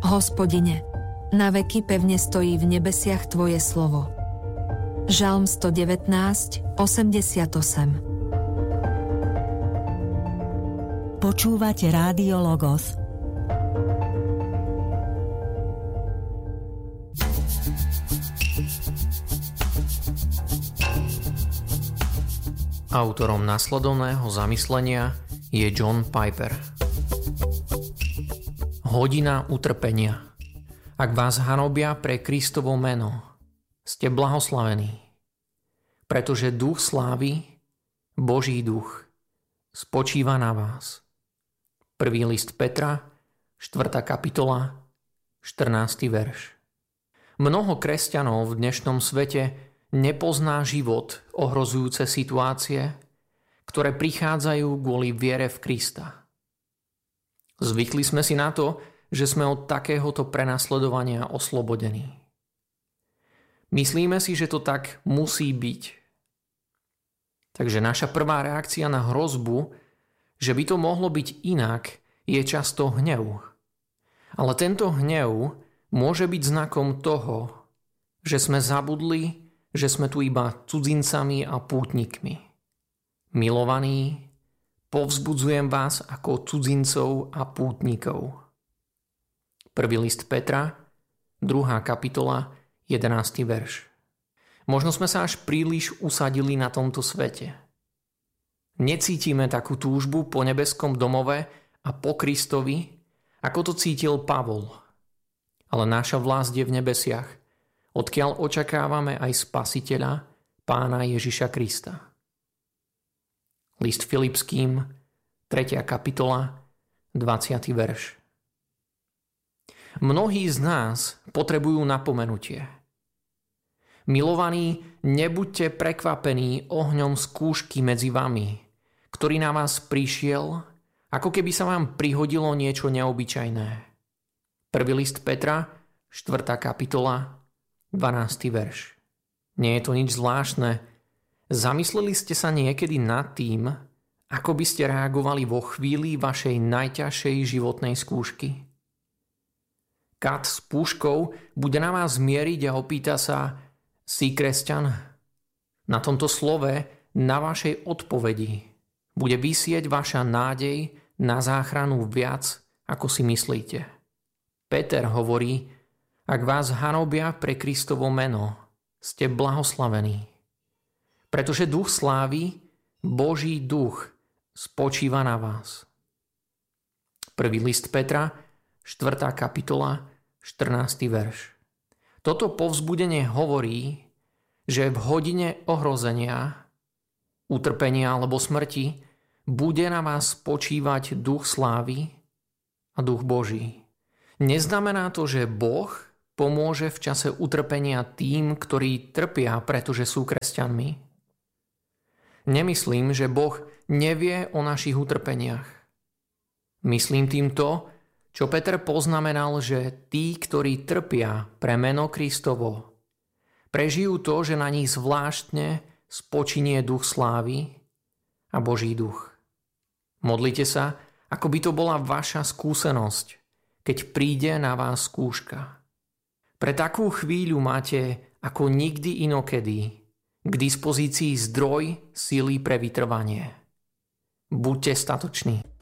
Hospodine, na veky pevne stojí v nebesiach Tvoje slovo. Žalm 119, 88. Počúvate Rádio Logos. Autorom nasledovného zamyslenia je John Piper. Hodina utrpenia. Ak vás hanobia pre Kristovo meno, ste blahoslavení, pretože duch slávy, Boží duch, spočíva na vás. Prvý list Petra, 4. kapitola, 14. verš. Mnoho kresťanov v dnešnom svete nepozná život ohrozujúce situácie, ktoré prichádzajú kvôli viere v Krista. Zvykli sme si na to, že sme od takéhoto prenasledovania oslobodení. Myslíme si, že to tak musí byť. Takže naša prvá reakcia na hrozbu, že by to mohlo byť inak, je často hnev. Ale tento hnev môže byť znakom toho, že sme zabudli, že sme tu iba cudzincami a pútnikmi. Milovaní, povzbudzujem vás ako cudzincov a pútnikov. Prvý list Petra, 2. kapitola, 11. verš. Možno sme sa až príliš usadili na tomto svete. Necítime takú túžbu po nebeskom domove a po Kristovi, ako to cítil Pavol. Ale naša vlast je v nebesiach, odkiaľ očakávame aj Spasiteľa, Pána Ježiša Krista. List Filipským, 3. kapitola, 20. verš. Mnohí z nás potrebujú napomenutie. Milovaní, nebuďte prekvapení ohňom skúšky medzi vami, ktorý na vás prišiel, ako keby sa vám prihodilo niečo neobyčajné. Prvý list Petra, 4. kapitola, 12. verš. Nie je to nič zvláštne. Zamysleli ste sa niekedy nad tým, ako by ste reagovali vo chvíli vašej najťažšej životnej skúšky? Kat s puškou bude na vás mieriť a opýta sa: si kresťan? Na tomto slove, na vašej odpovedi, bude visieť vaša nádej na záchranu viac, ako si myslíte. Peter hovorí: ak vás hanobia pre Kristovo meno, ste blahoslavení. Pretože duch slávy, Boží duch, spočíva na vás. Prvý list Petra, 4. kapitola, 14. verš. Toto povzbudenie hovorí, že v hodine ohrozenia, utrpenia alebo smrti bude na vás spočívať duch slávy a duch Boží. Neznamená to, že Boh pomôže v čase utrpenia tým, ktorí trpia, pretože sú kresťanmi. Nemyslím, že Boh nevie o našich utrpeniach. Myslím tým to, čo Peter poznamenal, že tí, ktorí trpia pre meno Kristovo, prežijú to, že na nich zvláštne spočinie duch slávy a Boží duch. Modlite sa, ako by to bola vaša skúsenosť, keď príde na vás skúška. Pre takú chvíľu máte ako nikdy inokedy k dispozícii zdroj sily pre vytrvanie. Buďte statoční.